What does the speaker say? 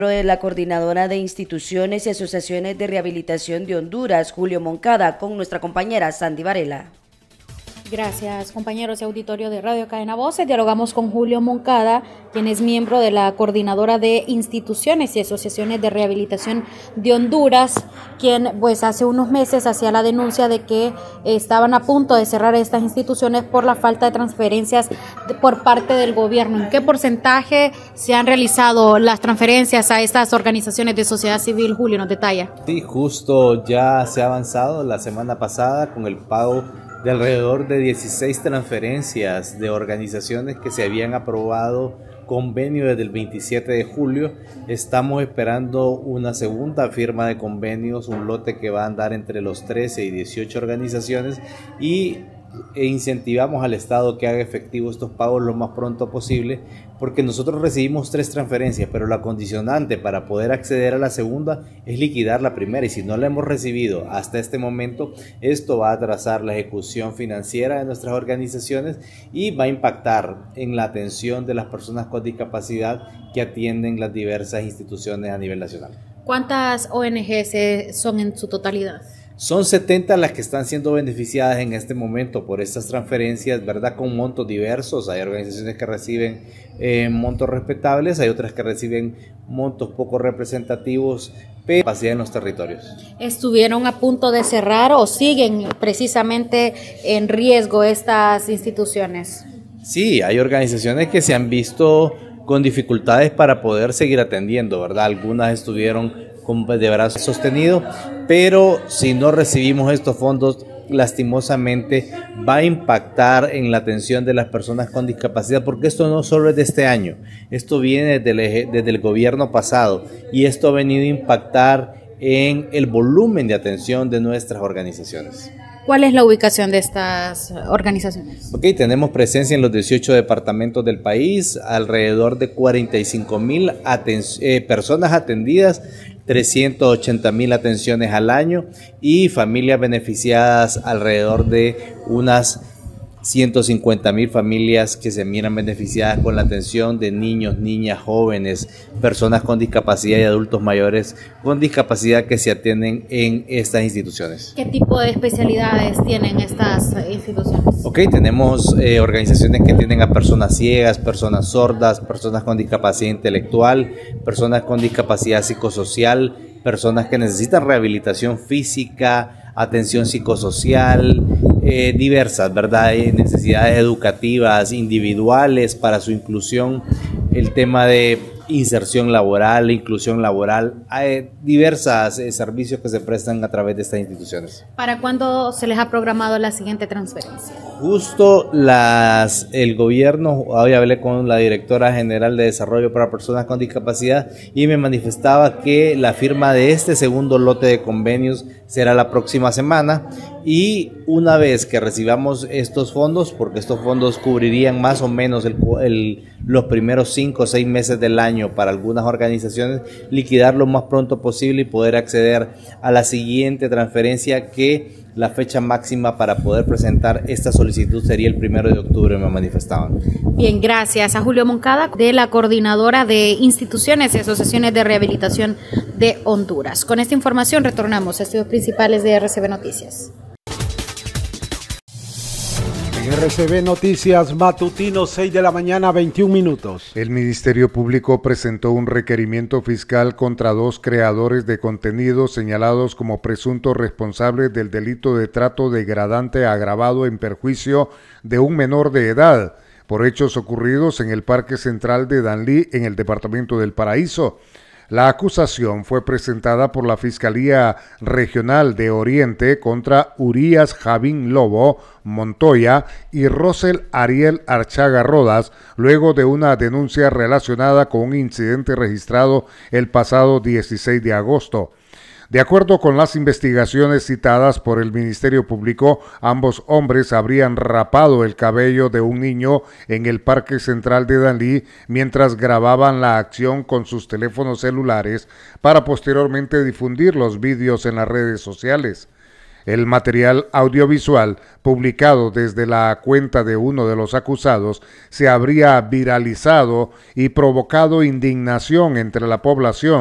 de la Coordinadora de Instituciones y Asociaciones de Rehabilitación de Honduras, Julio Moncada, con nuestra compañera Sandy Varela. Gracias, compañeros y auditorio de Radio Cadena Voces. Dialogamos con Julio Moncada, quien es miembro de la Coordinadora de Instituciones y Asociaciones de Rehabilitación de Honduras, quien pues hace unos meses hacía la denuncia de que estaban a punto de cerrar estas instituciones por la falta de transferencias por parte del gobierno. ¿En qué porcentaje se han realizado las transferencias a estas organizaciones de sociedad civil? Julio, nos detalla. Sí, justo ya se ha avanzado la semana pasada con el pago de alrededor de 16 transferencias de organizaciones que se habían aprobado convenio desde el 27 de julio. Estamos esperando una segunda firma de convenios, un lote que va a andar entre los 13 y 18 organizaciones e incentivamos al Estado que haga efectivo estos pagos lo más pronto posible, porque nosotros recibimos 3 transferencias, pero la condicionante para poder acceder a la segunda es liquidar la primera, y si no la hemos recibido hasta este momento, esto va a atrasar la ejecución financiera de nuestras organizaciones y va a impactar en la atención de las personas con discapacidad que atienden las diversas instituciones a nivel nacional. ¿Cuántas ONGs son en su totalidad? Son 70 las que están siendo beneficiadas en este momento por estas transferencias, ¿verdad? Con montos diversos. Hay organizaciones que reciben montos respetables, hay otras que reciben montos poco representativos, pero capacidad en los territorios. ¿Estuvieron a punto de cerrar o siguen precisamente en riesgo estas instituciones? Sí, hay organizaciones que se han visto con dificultades para poder seguir atendiendo, ¿verdad? Algunas estuvieron de brazo sostenido, pero si no recibimos estos fondos, lastimosamente va a impactar en la atención de las personas con discapacidad, porque esto no solo es de este año, esto viene desde el gobierno pasado y esto ha venido a impactar en el volumen de atención de nuestras organizaciones. ¿Cuál es la ubicación de estas organizaciones? Ok, tenemos presencia en los 18 departamentos del país, alrededor de 45,000 personas atendidas, 380,000 atenciones al año y familias beneficiadas alrededor de unas 150,000 familias que se miran beneficiadas con la atención de niños, niñas, jóvenes, personas con discapacidad y adultos mayores con discapacidad que se atienden en estas instituciones. ¿Qué tipo de especialidades tienen estas instituciones? Ok, tenemos organizaciones que tienen a personas ciegas, personas sordas, personas con discapacidad intelectual, personas con discapacidad psicosocial, personas que necesitan rehabilitación física, atención psicosocial, diversas, ¿verdad? Necesidades educativas, individuales para su inclusión, el tema de inserción laboral, inclusión laboral, hay diversos servicios que se prestan a través de estas instituciones. ¿Para cuándo se les ha programado la siguiente transferencia? Justo el gobierno, hoy hablé con la directora general de Desarrollo para Personas con Discapacidad y me manifestaba que la firma de este segundo lote de convenios será la próxima semana, y una vez que recibamos estos fondos, porque estos fondos cubrirían más o menos los primeros 5 o 6 meses del año para algunas organizaciones, liquidar lo más pronto posible y poder acceder a la siguiente transferencia, que la fecha máxima para poder presentar esta solicitud sería el 1 de octubre, me manifestaban. Bien, gracias a Julio Moncada, de la Coordinadora de Instituciones y Asociaciones de Rehabilitación de Honduras. Con esta información retornamos a estudios principales de RCB Noticias. En RCB Noticias Matutino, 6 de la mañana, 21 minutos. El Ministerio Público presentó un requerimiento fiscal contra 2 creadores de contenido señalados como presuntos responsables del delito de trato degradante agravado en perjuicio de un menor de edad, por hechos ocurridos en el Parque Central de Danlí, en el departamento del Paraíso. La acusación fue presentada por la Fiscalía Regional de Oriente contra Urias Javín Lobo Montoya y Rosel Ariel Archaga Rodas, luego de una denuncia relacionada con un incidente registrado el pasado 16 de agosto. De acuerdo con las investigaciones citadas por el Ministerio Público, ambos hombres habrían rapado el cabello de un niño en el Parque Central de Danlí mientras grababan la acción con sus teléfonos celulares para posteriormente difundir los vídeos en las redes sociales. El material audiovisual publicado desde la cuenta de uno de los acusados se habría viralizado y provocado indignación entre la población.